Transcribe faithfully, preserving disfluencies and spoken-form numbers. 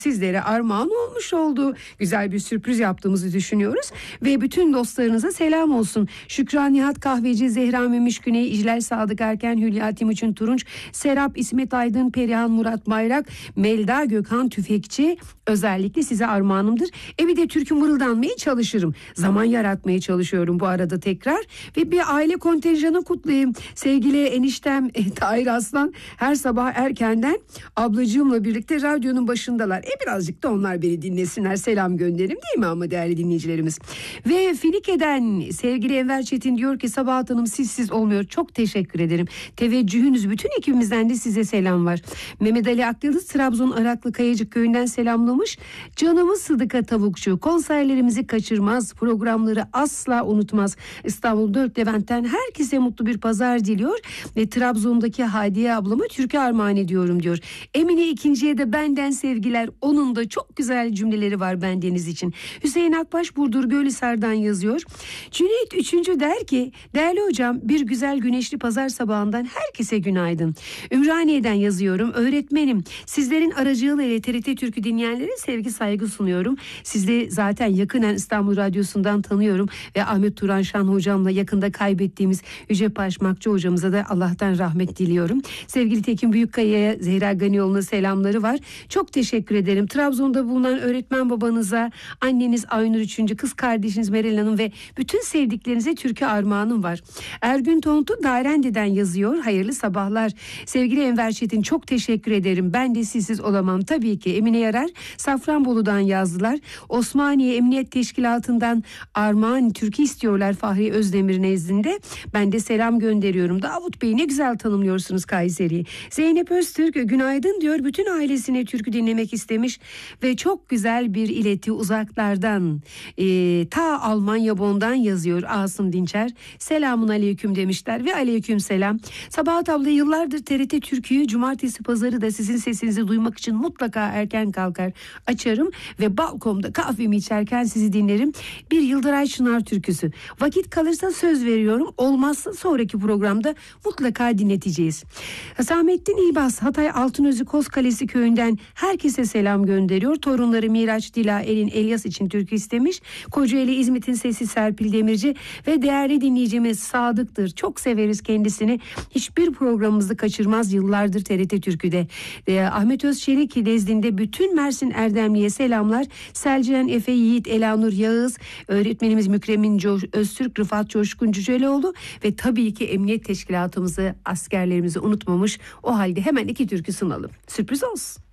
sizlere armağan olmuş oldu. Güzel bir sürpriz yaptığımızı düşünüyoruz. Ve bütün dostlarınıza selam olsun. Şükran Nihat Kahveci, Zehra Memiş Güney, İclal Sadık Erken, Hülya Timuçin Turunç, Serap İsmet Aydın, Perihan Murat Bayrak, Melda Gökhan Tüfekçi, özellikle size armağanımdır. E bir de türkü mırıldanmaya çalışırım. Zaman yaratmaya çalışıyorum bu arada tekrar. Ve bir aile kontenjanı kutlayayım. Sevgili eniştem e, Tahir Aslan her sabah erkenden ablacığımla birlikte radyonun başındalar. E birazcık da onlar beni dinlesinler. Selam gönderim değil mi ama değerli dinleyicilerimiz. Ve Finike'den sevgili Enver Çetin diyor ki Sabahat Hanım sizsiz olmuyor. Çok teşekkür ederim. Teveccühünüz, bütün ekibimizden de size selam var. Mehmet Ali Akyıldız Trabzon Araklı Kayacık köyünden selamlamış. Canımız Sıdıka Tavukçu konserlerimizi kaçırmaz, programları asla unutmaz. İstanbul Dört Levent'ten herkese mutlu bir pazar diliyor ve Trabzon'daki Hadiye ablama türkü armağan ediyorum diyor. Emine ikinciye de benden sevgiler. Onun da çok güzel cümleleri var bendeniz için. Hüseyin Akbaş Burdur Gölhisar'dan yazıyor. Cüneyt üçüncü der ki değerli hocam bir güzel güneşli pazar sabahından herkese günaydın. Ümraniye'den yazıyorum. Öğretmenim sizlerin aracılığıyla T R T Türkü dinleyenlere sevgi saygı sunuyorum. Sizi zaten yakinen İstanbul Radyosu'ndan tanıyorum ve Ahmet Turan Şan hocamla yakında kaybettiğimiz Yüce Paşmakçı hocamıza da Allah'tan rahmet diliyorum. Sevgili Tekin Büyükkaya'ya, Zehra Ganioğlu'na selamları var. Çok teşekkür ederim. Trabzon'da bulunan öğretmen babanıza, anneniz Aynur üçüncü, kız kardeşiniz Meral Hanım ve bütün sevdiklerinize türkü armağanım var. Ergün Tontu Dairende'den yazıyor. Hayırlı sabahlar. Sevgili Enver Çetin çok teşekkür ederim. Ben de sizsiz olamam. Tabii ki Emine Yarar Safranbolu'dan yazdılar. Osmaniye Emniyet Teşkilatı'ndan armağan türkü istiyorlar Fahri Özdemir nezdinde. Ben de selam gönderiyorum. Davut Bey ne güzel tanımlıyorsunuz Kayseri'yi. Zeynep Öztürk günaydın diyor. Bütün ailesine türkü dinlemek istemiş ve çok güzel bir ileti uzaklardan e, ta Almanya Bon'dan yazıyor Asım Dinçer. Selamun aleyküm demişler ve aleyküm selam. Sabahat abla yıllardır T R T Türkü'yü cumartesi pazarı da sizin sesinizi duymak için mutlaka erken kalkar açarım ve balkonda kahvemi içerken sizi dinlerim. Bir Yıldıray Çınar türküsü. Vakit kalırsa söz veriyorum. Olmazsa sonraki programda mutlaka dinleteceğiz. Samettin İlbaz Hatay Altınözü Kozkalesi köyünden herkese selam gönderiyor. Torunları Miraç, Dila, Elin, Elyas için türkü istemiş. Kocaeli İzmit'in sesi Serpil Demirci ve değerli dinleyicimiz Sadık'tır. Çok severiz kendisini. Hiçbir programımızı kaçırmaz yıllardır T R T Türkü'de. E, Ahmet Özçelik nezdinde bütün Mersin Erdemli'ye selamlar. Selcihan Efe, Yiğit, Elanur Yağız, öğretmenimiz Mükremin Co- Öztürk, Rıfat Coşkun Cüceloğlu ve tabii ki Emniyet Teşkilatımızı, askerlerimizi unutmamış. O halde hemen iki türkü sunalım. Sürpriz olsun.